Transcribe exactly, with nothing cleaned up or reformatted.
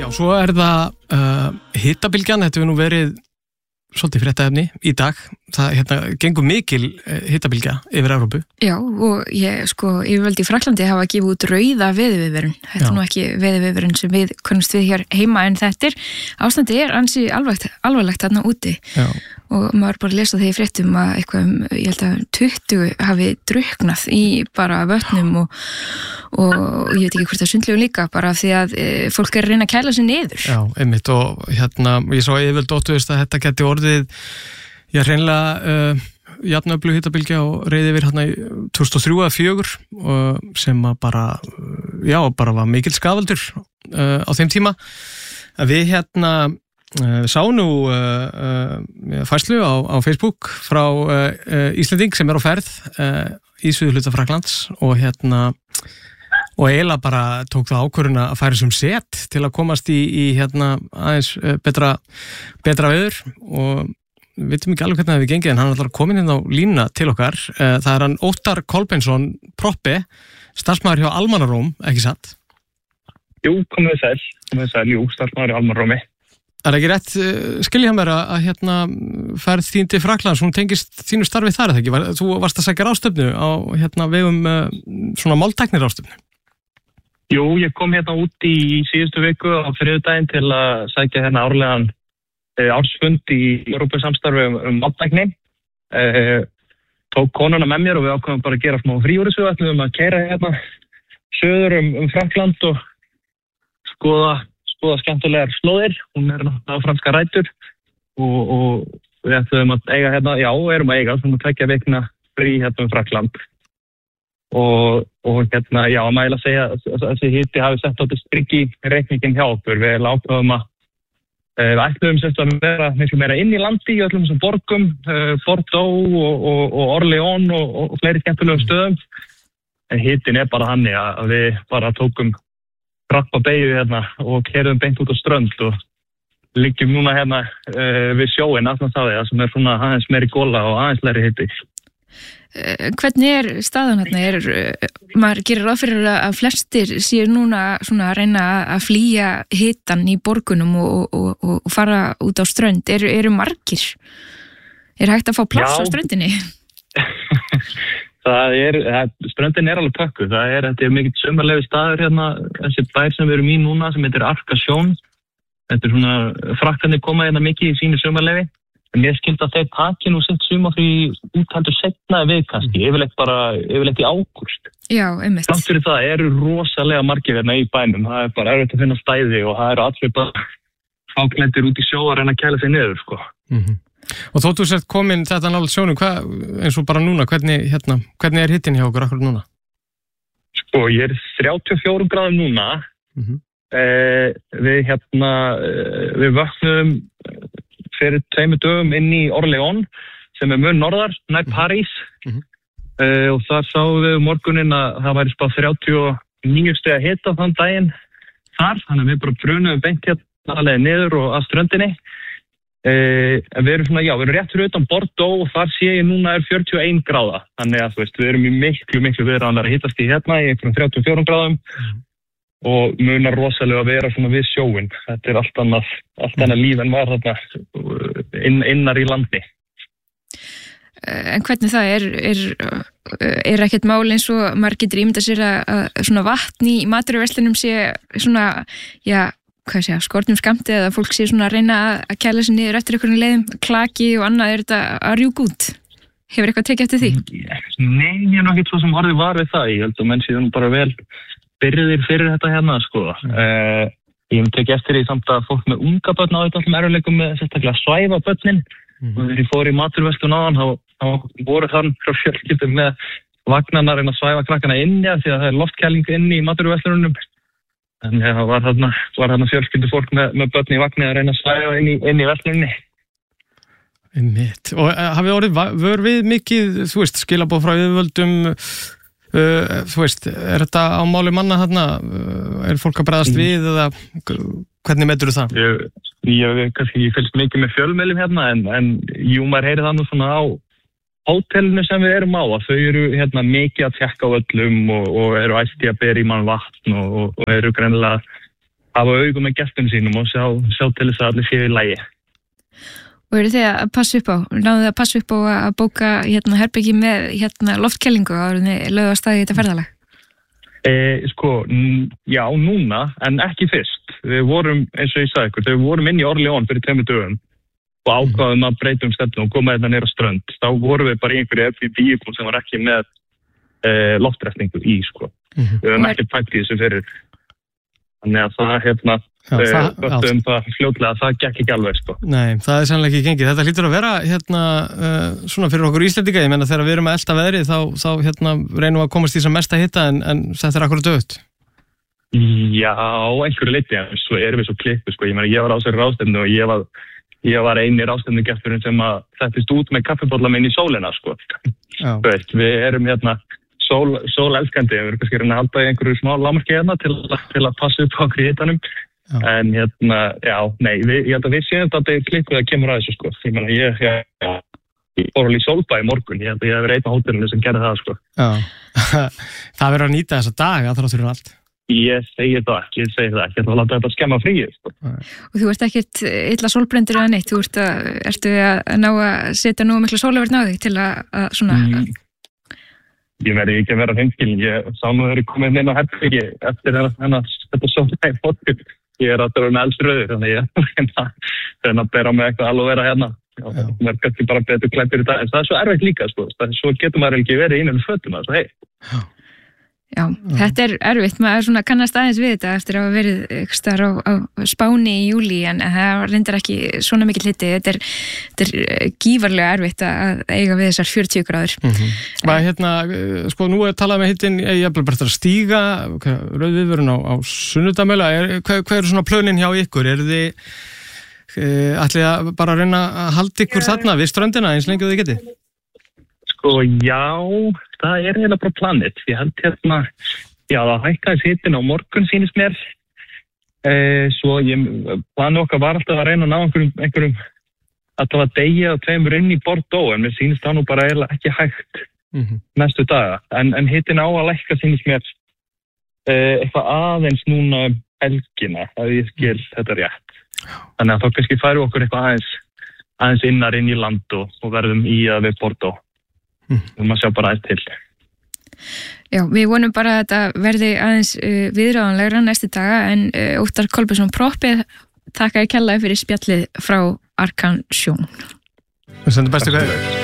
Já, svo er það uh, hitabylgjan, þetta hefur nú verið svolítið fréttaefni í dag. Það hérna, gengur mikil uh, hitabylgja yfir Evrópu. Já, og ég, sko, yfirvöld í Frakklandi hafa gefið út rauða veðurviðvörun. Þetta Já. er nú ekki veðurviðvörun sem við kunnumst við hér heima, en þetta er, ástandið er ansi alvarlegt, alvarlegt þarna úti. Já. Og maður bara lesa þegar í fréttum að eitthvað um, ég held að tuttugu hafi drukknað í bara vötnum og, og ég veit ekki hvort það sundlegum líka, bara af því að e, fólk er að reyna að kæla sig niður. Já, einmitt, og hérna, ég sá yfirvöld óttuðist að þetta geti orðið, já, hreinlega uh, jafnöflug hitabylgja og reiði yfir hérna í tvö þúsund og þrjú eða fjögur og sem að bara, já, bara var mikil skaðvaldur uh, á þeim tíma. Að við hérna Við sáum nú uh, uh, færslu á, á Facebook frá uh, uh, Íslending sem er á ferð uh, í suðurhluta Frakklands og hérna og eiginlega bara tók það ákvörðun að færa sem set til að komast í, í hérna aðeins uh, betra, betra veður og við veitum ekki alveg hvernig það hefur gengið en hann er alltaf komin inn á línuna til okkar. Uh, það er hann Óttar Kolbeinsson, proppi, starfsmaður hjá Almannaróm, ekki satt? Jú, komið sæl, komið sæl, jú, starfsmaður hjá Almannarómi. Er það ekki rétt, skilja mér að, að hérna ferð þín til Frakklands, hún tengist þínu starfi þar, eða ekki? Var, þú varst að sækja ráðstöfnu á hérna vegum uh, svona máltækni ráðstöfnu? Jú, ég kom hérna út í síðustu viku á þriðjudaginn til að sækja hérna árlegan e, ársfund í Evrópusamstarfi um, um máltækni. E, tók konuna með mér og við ákveðum bara að gera smá fríúrisugu, ætlum að keyra hérna söður um, um Frakkland og skoða skoða skemmtilegar slóðir, hún er náttúrulega franska rætur og, og við ætlum að eiga hérna, já, erum að eiga svona tveggja vikna frí hérna um Frakkland og, og hérna, já, að mæla að segja að þessi hiti hafi sett á þetta strikk í reikningin hjá okkur, við ákveðum að við ætlum sérst að vera miklu meira inn í landi í öllum þessum borgum, Bordeaux og, og, og Orléans og, og fleiri skemmtilegum stöðum, en hitin er bara hannig að við bara tókum rappa beigju hérna og keyrðum beint út á strönd og liggjum núna hérna uh, við sjóin aðeins á því sem er svona aðeins meiri góla og aðeins læri hiti. Hvernig er staðan hérna? Er, maður gerir ráð fyrir að flestir séu núna svona að reyna að flýja hitan í borgunum og, og, og, og fara út á strönd. Er, eru margir? Er hægt að fá pláss á ströndinni? Það er, ströndin er alveg pökkuð, það er, þetta er mikill sumarleyfi staður hérna, þessi bær sem við erum í núna sem heitir Arcachon, þetta er svona, Frakkarnir koma hérna mikið í sínu sumarleyfi, en ég skildi að þeir taki nú sitt sumarfrí úthaldur setna við kannski, yfirleitt bara, yfirleitt í ágúst. Já, einmitt. Samt fyrir það eru rosalega margir hérna í bænum, það er bara erfitt að finna stæði og það eru allir bara fáklendir út í sjó að reyna að kæla sig niður, sko. Mhm. Og þóttu þú sért komin þetta nálega sjónum, hvað, eins og bara núna, hvernig, hérna, hvernig er hittin hjá okkur akkur núna? Sko, ég er þrjátíu og fjórum gráðum núna. Mm-hmm. eh, við hérna, eh, við vöknum fyrir tveimur dögum inn í Orléans, sem er mun norðar, nær París. Mm-hmm. eh, og þar sáum við morguninn að það væri spáð þrjátíu og níu stiga hita þann daginn þar, þannig að við bara brunum beint hérna alveg niður og að ströndinni. Uh, við erum svona, já, við erum rétt fyrir utan Bordeaux og þar sé ég núna er fjörutíu og ein gráða, þannig að þú veist, við erum í miklu, miklu viðráðanlega hittast í hérna í einhverjum þrjátíu og fjórum gráðum mm. og munar rosalega að vera svona við sjóin, þetta er allt annað, allt annað líf en var þarna inn, innar í landi. En hvernig það er, er, er ekkert mál eins og maður getur ímyndað sér að, að svona vatn í matvöruverslinum sé svona, já, hvað sé, skortnum skamti eða fólk sé svona að reyna að kæla sig niður eftir einhvern leiðum, klaki og annað, er þetta að rjúka út? Hefur eitthvað tekið eftir því? Nei, ég er nokkið svo sem orðið var við það, ég held að menn séu bara vel byrjuðir fyrir þetta hérna, sko. Mm. Uh, ég hef tekið eftir því samt að fólk með unga börn á þetta allum erfiðleikum með sérstaklega svæfa börnin mm. og þegar ég fór í maturverslun áðan, þá, þá voru þann frá fjölskyldum með vagnarnar en að svæfa krakkana inni því að það er loftkæling inni í maturverslunum. En það var þarna, var þarna fjölskyldu fólk með, með börn í vagni að reyna að svæfa inn í, inn í versluninni. Einmitt. Og uh, hafið orðið vör við mikið, þú veist, skilaboð frá yfirvöldum, uh, þú veist, er þetta á máli manna þarna, uh, er fólk að bregðast mm. við eða hvernig metur þú það? Ég, ég, kannski, ég fylgst mikið með fjölmiðlum hérna, en, en jú, maður heyri það nú svona á hótelinu sem við erum á, að þau eru hérna mikið að tjekka á öllum og, og eru æsti að bera í mann vatn og, og eru greinilega hafa augum með gestum sínum og sjá, sjá til þess að allir séu í lagi. Og eru þið að passa upp á, náðu þið að passa upp á að bóka hérna herbyggi með hérna loftkellingu á þið lögðu að staði þetta ferðalag? Eh, sko, já, núna, en ekki fyrst. Við vorum, eins og ég sagði ykkur, þegar við vorum inn í Orleón fyrir tveimur dögum og ákvaðum að breyta um stefnu og koma þetta neyra strönd. Þá vorum við bara í einhverju Airbnb sem var ekki með eh, loftræstingu í, sko. Mm-hmm. Við höfum ekki pælt í þessu fyrir. Þannig að það, hérna, Já, það, uh, um það fljótlega, það gekk ekki alveg sko. Nei, það er sannlega ekki gengið. Þetta hlýtur að vera hérna, uh, svona fyrir okkur Íslendinga, ég menna þegar við erum að elta veðrið þá, þá hérna, reynum við að komast í þess að mesta hitta en, en þetta er akkur dögt. Já, einhverju leyti, en svo erum við svo klippu sko. Ég meina, ég var á sér ráðstefnu og ég var, ég var eini ráðstefnugesturinn sem að settist út með kaffibolla minn í sólina sko. Veist, við erum hérna sól, sólelskandi, við erum kannski reyna að halda í einhverju smá lágmarki hérna til, til að passa upp á hitanum. Já. En hérna, já, nei, við, ég held að við séum þetta að klikkuð að kemur að þessu sko. Ég meina, ég, ég, ég fór alveg í Sólbæ í morgun, ég held að ég hef verið einn á hótelinu sem gerði það sko. Já, það verður að nýta þessa daga þrátt fyrir allt. Ég segi það ekki, ég segi það ekki, ég ætla að láta þetta skemma fríið sko. Og þú ert ekkert illa sólbrendur eða neitt, þú ert að, ertu að ná að setja nú miklu sólaverðn á þig til að, að svona... Mm. Ég verði ekki að vera hreinskilin, ég sá nú þegar ég komið inn á herbyggi eftir hennar þetta sóla í fóttur. Ég er alltaf með eldsröður, þannig ég er að bera með eitthvað alveg vera hérna. Það er kannski bara betur klættir í dag, en það er svo erfitt líka, sko. Svo getur maður ekki verið innan fötum, það er svo hei. Já, þetta er erfitt, maður svona kannast aðeins við þetta eftir að hafa verið eitthvað staðar á, á Spáni í júlí, en það reyndar ekki svona mikið hliti, þetta er, þetta er gífarlega erfitt að eiga við þessar fjörutíu gráður. Mm-hmm. Hvað hérna, sko nú er talað með hittin, ég er bara að stíga, rauð viðvörun á, á sunnudamöla, hvað, hvað eru svona plönin hjá ykkur, eru þið, ætlið að bara reyna að halda ykkur þarna við ströndina eins lengi og þið getið? Sko, já, það er eiginlega bara planið. Ég held hérna, já, það hækkaðis hittin á morgun sýnist mér. Eh, svo ég, planið okkar var alltaf að reyna að ná einhverjum, einhverjum alltaf að deyja og tveimur inn í Bordeaux, en mér sýnist það nú bara eiginlega ekki hægt mm-hmm. næstu daga. En, en hittin á að lækka sýnist mér eh, eitthvað aðeins núna helgina, að ég skil þetta rétt. Þannig að þá kannski færu okkur eitthvað aðeins, aðeins innar inn í land og, og verðum í að við Bordeaux. Mm. Við maður sjá bara aðeins til. Já, við vonum bara að þetta verði aðeins uh, viðráðanlegra næstu daga en uh, Óttar Kolbeinsson Proppið þakka ég kærlega fyrir spjallið frá Arkan Sjón. Við sendum bestu kveðjur.